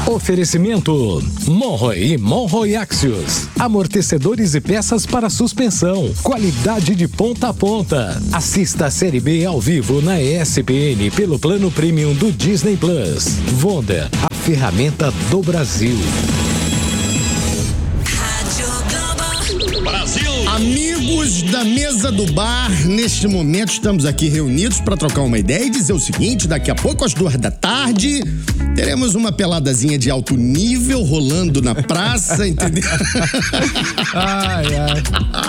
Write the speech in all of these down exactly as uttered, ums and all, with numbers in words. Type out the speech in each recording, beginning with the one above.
Oferecimento Monroe e Monroe Axios. Amortecedores e peças para suspensão. Qualidade de ponta a ponta. Assista a Série B ao vivo na E S P N pelo plano premium do Disney Plus. Vonda, a ferramenta do Brasil. Amigos da mesa do bar, neste momento estamos aqui reunidos para trocar uma ideia e dizer o seguinte: daqui a pouco às duas da tarde teremos uma peladazinha de alto nível rolando na praça, entendeu? Ai, ai.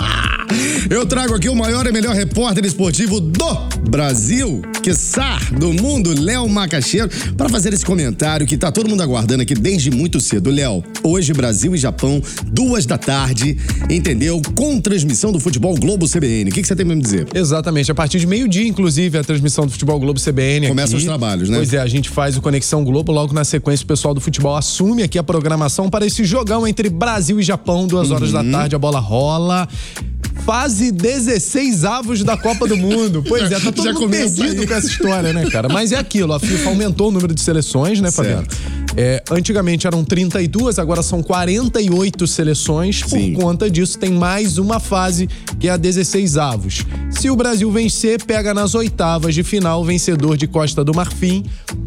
Eu trago aqui o maior e melhor repórter esportivo do Brasil, quiçá do mundo, Léo Macaxeiro, para fazer esse comentário que tá todo mundo aguardando aqui desde muito cedo. Léo, hoje Brasil e Japão, duas da tarde, entendeu? Com transmissão do Futebol Globo C B N. O que, que você tem pra me dizer? Exatamente, a partir de meio-dia, inclusive, a transmissão do Futebol Globo C B N. Começa aqui. os trabalhos, né? Pois é, a gente faz o Conexão Globo, logo na sequência o pessoal do futebol assume aqui a programação para esse jogão entre Brasil e Japão, duas horas uhum. da tarde, a bola rola. Fase dezesseis avos da Copa do Mundo. Pois é, tá todo mundo perdido aí com essa história, né, cara? Mas é aquilo, a FIFA aumentou o número de seleções, né, Fabiano? É, antigamente eram trinta e duas, agora são quarenta e oito seleções. Sim. Por conta disso, tem mais uma fase, que é a dezesseis avos. Se o Brasil vencer, pega nas oitavas de final o vencedor de Costa do Marfim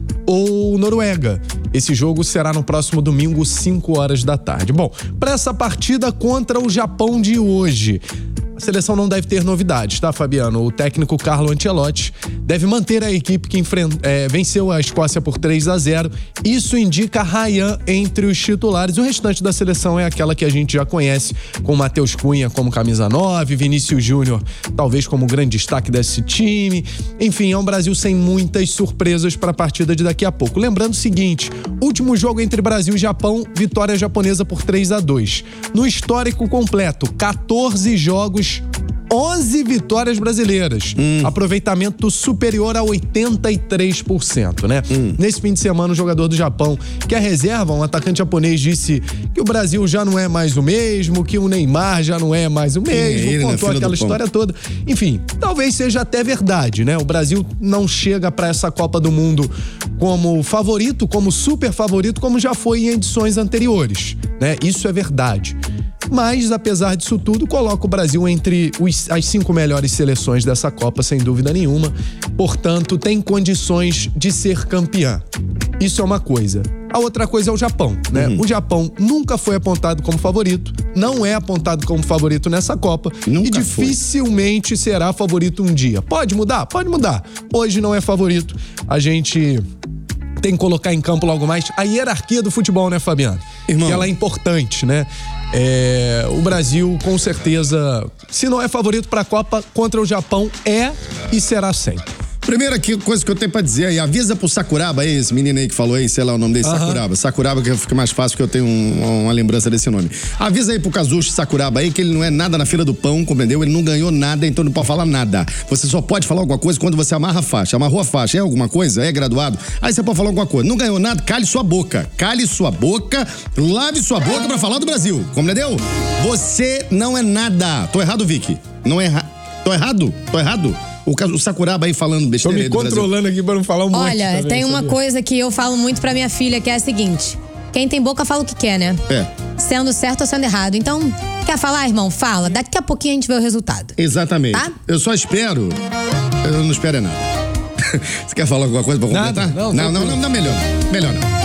ou Noruega. Esse jogo será no próximo domingo, cinco horas da tarde. Bom, para essa partida contra o Japão de hoje, a seleção não deve ter novidades, tá, Fabiano? O técnico Carlo Ancelotti deve manter a equipe que enfrent... é, venceu a Escócia por três a zero. Isso indica Ryan entre os titulares. O restante da seleção é aquela que a gente já conhece, com Matheus Cunha como camisa nove, Vinícius Júnior talvez como grande destaque desse time. Enfim, é um Brasil sem muitas surpresas para a partida de daqui a pouco. Lembrando o seguinte, último jogo entre Brasil e Japão, vitória japonesa por três a dois. No histórico completo, quatorze jogos, onze vitórias brasileiras. Hum. Aproveitamento superior a oitenta e três por cento, né? Hum. Nesse fim de semana, o jogador do Japão, que é reserva, um atacante japonês, disse que o Brasil já não é mais o mesmo, que o Neymar já não é mais o mesmo, é ele, contou né? aquela história toda. Enfim, talvez seja até verdade, né? O Brasil não chega para essa Copa do Mundo como favorito, como super favorito, como já foi em edições anteriores, né? Isso é verdade. Mas, apesar disso tudo, coloca o Brasil entre os, as cinco melhores seleções dessa Copa, sem dúvida nenhuma. Portanto, tem condições de ser campeã. Isso é uma coisa. A outra coisa é o Japão, né? Uhum. O Japão nunca foi apontado como favorito, não é apontado como favorito nessa Copa nunca e dificilmente foi. será favorito um dia. Pode mudar? Pode mudar. Hoje não é favorito. A gente tem que colocar em campo logo mais a hierarquia do futebol, né, Fabiano? Irmão. Que ela é importante, né? É, o Brasil, com certeza, se não é favorito para a Copa, contra o Japão é e será sempre. Primeira aqui, coisa que eu tenho pra dizer aí, avisa pro Sakuraba aí, esse menino aí que falou aí, sei lá o nome dele, uhum. Sakuraba. Sakuraba que fica mais fácil, porque eu tenho um, uma lembrança desse nome. Avisa aí pro Kazushi Sakuraba aí que ele não é nada na fila do pão, compreendeu? Ele não ganhou nada, então não pode falar nada. Você só pode falar alguma coisa quando você amarra a faixa. Amarrou a faixa, é alguma coisa? É graduado? Aí você pode falar alguma coisa. Não ganhou nada, cale sua boca. Cale sua boca, lave sua boca pra falar do Brasil, compreendeu? Você não é nada. Tô errado, Vicky? Não é errado? Tô errado? Tô errado? O, o Sakuraba aí falando besteira. Tô me controlando aqui pra não falar um monte. Olha, também, tem uma sabia? coisa que eu falo muito pra minha filha, que é a seguinte: quem tem boca fala o que quer, né? É. Sendo certo ou sendo errado. Então, quer falar, irmão? Fala. Daqui a pouquinho a gente vê o resultado. Exatamente. Tá? Eu só espero. Eu não espero é nada. Você quer falar alguma coisa pra completar? Nada, não, não, não, não, não, melhor não. Melhor não.